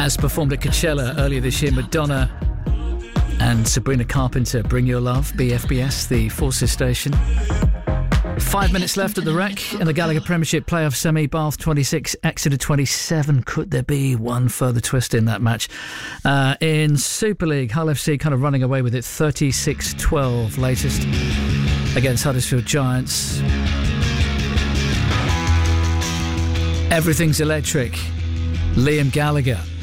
As performed at Coachella earlier this year, Madonna and Sabrina Carpenter, Bring Your Love, BFBS, the Forces station. 5 minutes left at the Rec in the Gallagher Premiership Playoff Semi. Bath 26, Exeter 27. Could there be one further twist in that match? In Super League, Hull FC kind of running away with it, 36-12 latest against Huddersfield Giants. Everything's electric. Liam Gallagher